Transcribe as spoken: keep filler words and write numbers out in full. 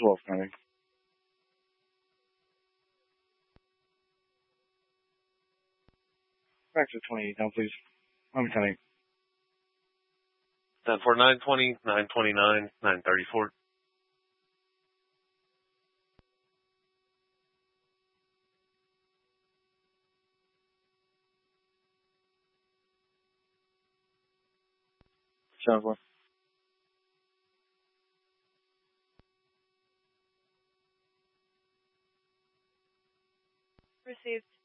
twelve, County. Back to twenty-eight now, please. I'm counting. ten four nine twenty, nine twenty-nine, nine thirty-four. seven four. Received.